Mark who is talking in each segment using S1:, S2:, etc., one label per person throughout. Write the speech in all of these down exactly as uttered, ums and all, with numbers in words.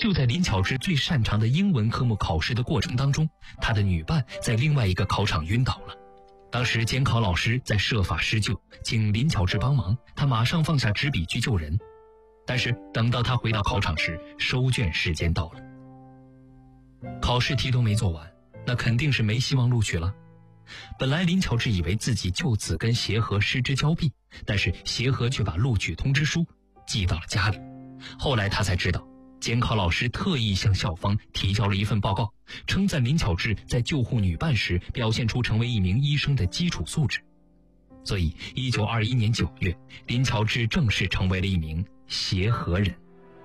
S1: 就在林巧稚最擅长的英文科目考试的过程当中，她的女伴在另外一个考场晕倒了。当时监考老师在设法施救，请林巧稚帮忙，她马上放下纸笔去救人。但是等到她回到考场时，收卷时间到了。考试题都没做完，那肯定是没希望录取了。本来林巧稚以为自己就此跟协和失之交臂，但是协和却把录取通知书寄到了家里。后来他才知道，监考老师特意向校方提交了一份报告，称赞林巧稚在救护女伴时表现出成为一名医生的基础素质。所以一九二一年九月，林巧稚正式成为了一名协和人。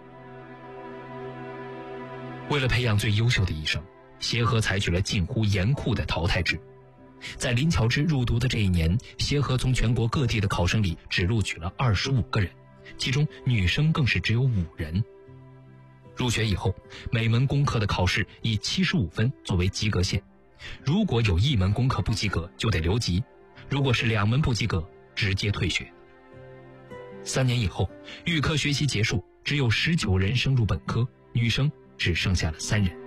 S1: 为了培养最优秀的医生，协和采取了近乎严酷的淘汰制。在林巧稚入读的这一年，协和从全国各地的考生里只录取了二十五个人，其中女生更是只有五人。入学以后，每门功课的考试以七十五分作为及格线，如果有一门功课不及格就得留级，如果是两门不及格直接退学。三年以后，预科学习结束，只有十九人升入本科，女生只剩下了三人。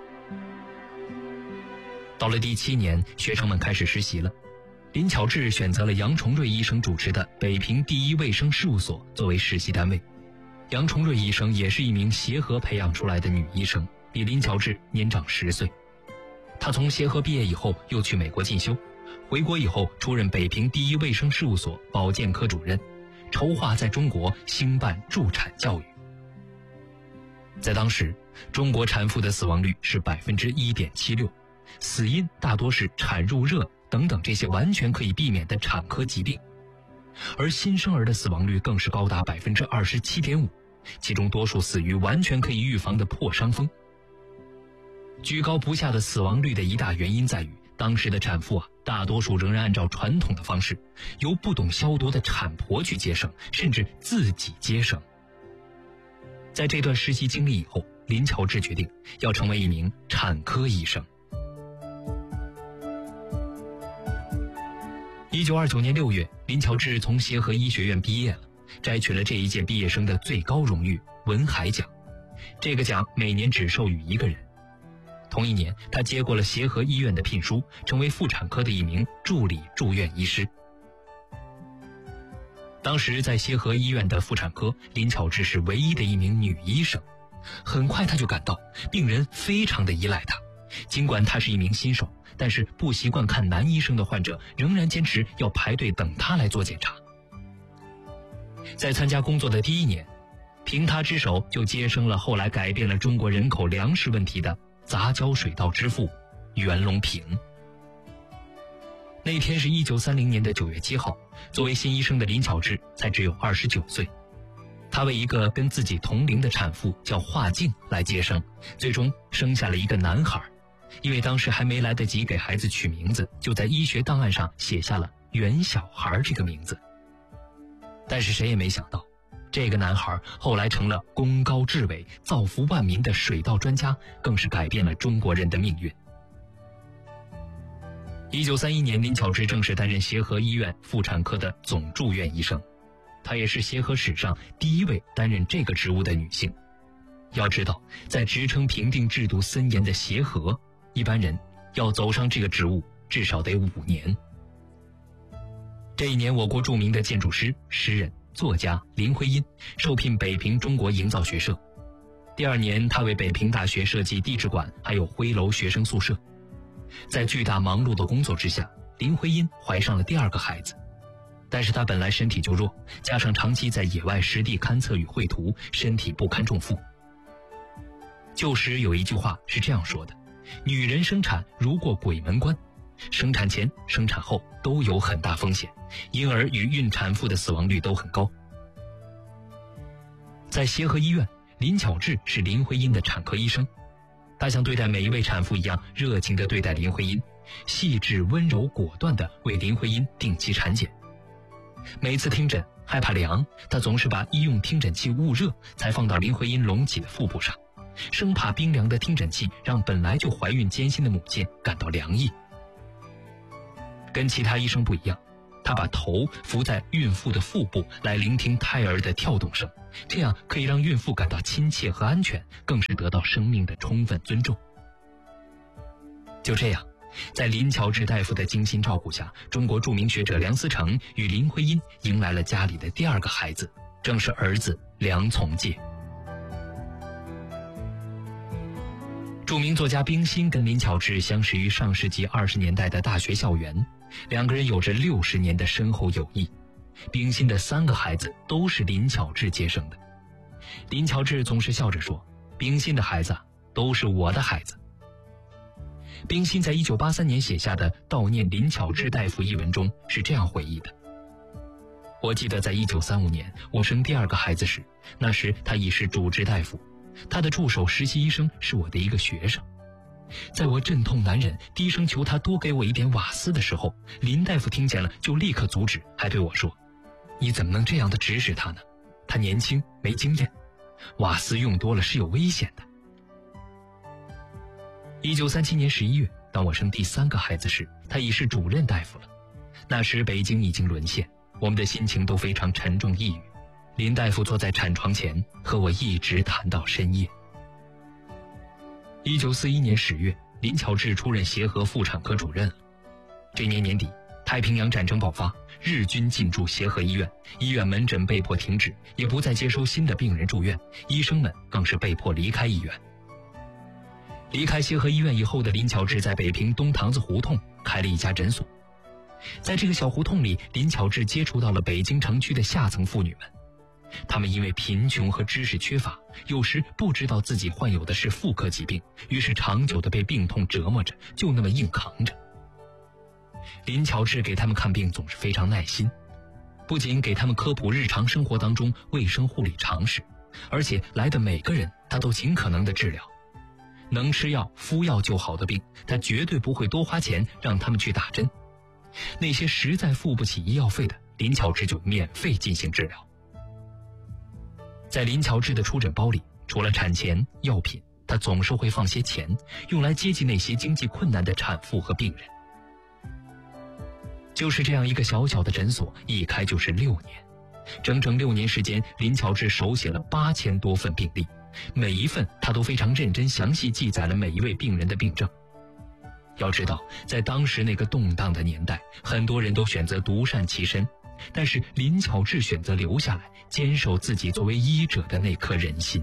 S1: 到了第七年，学生们开始实习了。林巧稚选择了杨崇瑞医生主持的北平第一卫生事务所作为实习单位。杨崇瑞医生也是一名协和培养出来的女医生，比林巧稚年长十岁。她从协和毕业以后又去美国进修，回国以后出任北平第一卫生事务所保健科主任，筹划在中国兴办助产教育。在当时，中国产妇的死亡率是 百分之一点七六， 死因大多是产褥热等等这些完全可以避免的产科疾病，而新生儿的死亡率更是高达 百分之二十七点五， 其中多数死于完全可以预防的破伤风。居高不下的死亡率的一大原因在于，当时的产妇啊，大多数仍然按照传统的方式，由不懂消毒的产婆去接生，甚至自己接生。在这段实习经历以后，林巧稚决定要成为一名产科医生。一九二九年六月，林巧稚从协和医学院毕业了，摘取了这一届毕业生的最高荣誉文海奖。这个奖每年只授予一个人。同一年，他接过了协和医院的聘书，成为妇产科的一名助理住院医师。当时在协和医院的妇产科，林巧稚是唯一的一名女医生。很快她就感到病人非常的依赖她，尽管她是一名新手，但是不习惯看男医生的患者仍然坚持要排队等她来做检查。在参加工作的第一年，凭她之手就接生了后来改变了中国人口粮食问题的杂交水稻之父袁隆平。那天是一九三零年的九月七号，作为新医生的林巧稚才只有二十九岁。她为一个跟自己同龄的产妇叫华静来接生，最终生下了一个男孩。因为当时还没来得及给孩子取名字，就在医学档案上写下了袁小孩这个名字。但是谁也没想到，这个男孩后来成了功高至伟、造福万民的水稻专家，更是改变了中国人的命运。一九三一年，林巧稚正式担任协和医院妇产科的总住院医生，她也是协和史上第一位担任这个职务的女性。要知道，在职称评定制度森严的协和，一般人要走上这个职务至少得五年。这一年，我国著名的建筑师、诗人、作家林徽因受聘北平中国营造学社。第二年，他为北平大学设计地质馆还有徽楼学生宿舍。在巨大忙碌的工作之下，林徽因怀上了第二个孩子。但是她本来身体就弱，加上长期在野外实地勘测与绘图，身体不堪重负。旧时有一句话是这样说的：女人生产如过鬼门关，生产前、生产后都有很大风险，因而与孕产妇的死亡率都很高。在协和医院，林巧稚是林徽因的产科医生，她像对待每一位产妇一样热情地对待林徽因，细致温柔果断地为林徽因定期产检。每次听诊害怕凉，她总是把医用听诊器捂热，才放到林徽因隆起的腹部上，生怕冰凉的听诊器让本来就怀孕艰辛的母亲感到凉意。跟其他医生不一样， 他把头伏在孕妇的腹部来聆听胎儿的跳动声，这样可以让孕妇感到亲切和安全，更是得到生命的充分尊重。就这样，在林乔治大夫的精心照顾下，中国著名学者梁思成与林徽因迎来了家里的第二个孩子，正是儿子梁从诫。著名作家冰心跟林乔治相识于上世纪二十年代的大学校园，两个人有着六十年的深厚友谊。冰心的三个孩子都是林乔治接生的。林乔治总是笑着说，冰心的孩子都是我的孩子。冰心在一九八三年写下的悼念林乔治大夫一文中是这样回忆的：我记得在一九三五年我生第二个孩子时，那时他已是主治大夫，他的助手实习医生是我的一个学生。在我阵痛难忍，低声求他多给我一点瓦斯的时候，林大夫听见了就立刻阻止，还对我说，你怎么能这样的指使他呢？他年轻没经验，瓦斯用多了是有危险的。一九三七年十一月，当我生第三个孩子时，他已是主任大夫了。那时北京已经沦陷，我们的心情都非常沉重抑郁。林大夫坐在产床前，和我一直谈到深夜。一九四一年十月，林乔治出任协和妇产科主任了。这年年底，太平洋战争爆发，日军进驻协和医院，医院门诊被迫停止，也不再接收新的病人住院，医生们更是被迫离开医院。离开协和医院以后的林乔治在北平东堂子胡同开了一家诊所。在这个小胡同里，林乔治接触到了北京城区的下层妇女们。她们因为贫穷和知识缺乏，有时不知道自己患有的是妇科疾病，于是长久地被病痛折磨着，就那么硬扛着。林乔治给他们看病总是非常耐心，不仅给他们科普日常生活当中卫生护理常识，而且来的每个人他都尽可能的治疗。能吃药敷药就好的病，他绝对不会多花钱让他们去打针。那些实在付不起医药费的，林乔治就免费进行治疗。在林乔治的出诊包里，除了产前药品，他总是会放些钱，用来接济那些经济困难的产妇和病人。就是这样一个小小的诊所，一开就是六年，整整六年时间，林乔治手写了八千多份病历，每一份他都非常认真详细记载了每一位病人的病症。要知道，在当时那个动荡的年代，很多人都选择独善其身，但是林乔治选择留下来，坚守自己作为医者的那颗人心。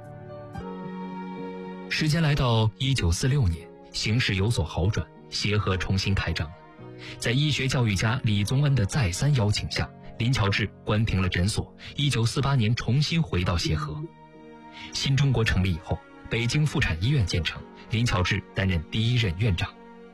S1: 时间来到一九四六年，形势有所好转，协和重新开张。在医学教育家李宗恩的再三邀请下，林乔治关停了诊所，一九四八年重新回到协和。新中国成立以后，北京妇产医院建成，林乔治担任第一任院长。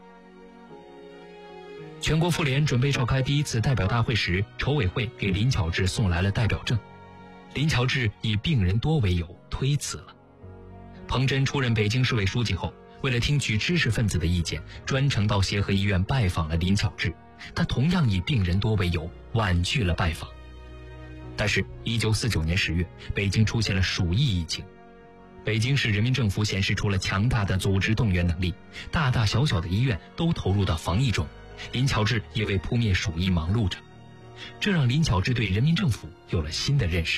S1: 全国妇联准备召开第一次代表大会时，筹委会给林乔治送来了代表证，林乔治以病人多为由推辞了。彭真出任北京市委书记后，为了听取知识分子的意见，专程到协和医院拜访了林乔治，他同样以病人多为由婉拒了拜访。但是一九四九年十月，北京出现了鼠疫疫情，北京市人民政府显示出了强大的组织动员能力，大大小小的医院都投入到防疫中，林乔治也为扑灭鼠疫忙碌着，这让林乔治对人民政府有了新的认识。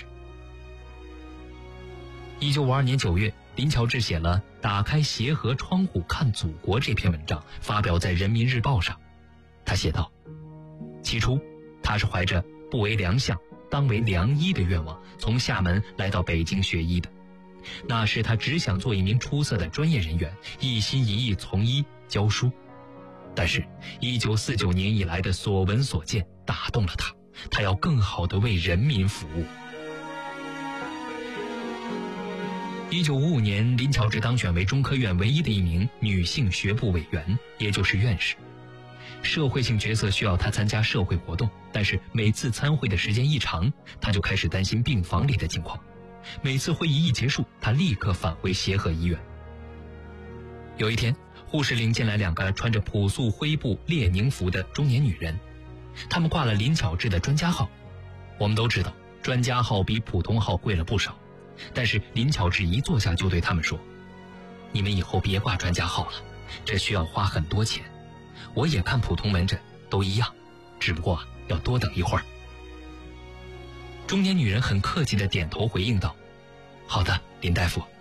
S1: 一九五二年九月，林乔治写了《打开协和窗户看祖国》这篇文章，发表在《人民日报》上。他写道：起初他是怀着不为良相当为良医的愿望从厦门来到北京学医的，那时他只想做一名出色的专业人员，一心一意从医教书。但是一九四九年以来的所闻所见打动了他，他要更好地为人民服务。一九五五年，林乔治当选为中科院唯一的一名女性学部委员，也就是院士。社会性角色需要他参加社会活动，但是每次参会的时间一长，他就开始担心病房里的情况。每次会议一结束，他立刻返回协和医院。有一天，护士领进来两个穿着朴素灰布列宁服的中年女人，她们挂了林乔治的专家号。我们都知道，专家号比普通号贵了不少，但是林乔治一坐下就对他们说：你们以后别挂专家号了，这需要花很多钱。我也看普通门诊，都一样，只不过要多等一会儿。中年女人很客气地点头回应道：“好的，林大夫。”